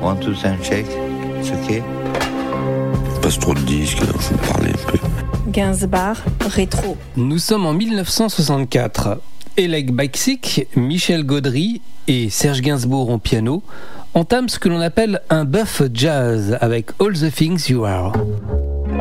1, 2, sound check. It's okay. Passe trop de disques, alors je vais parler un peu. Gainsbourg, rétro. Nous sommes en 1964. Oleg Baksik, Michel Gaudry et Serge Gainsbourg au piano entament ce que l'on appelle un buff jazz avec All the Things You Are.